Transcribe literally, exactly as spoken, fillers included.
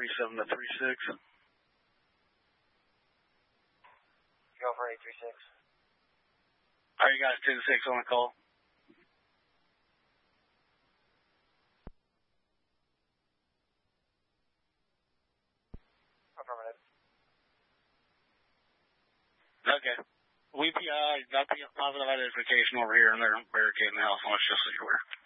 three seven to three six. Go for eight three six. All right, you guys, ten six on the call. Affirmative. Okay. We P I, got the positive identification over here, and they're barricading the house. Let's just so you're aware.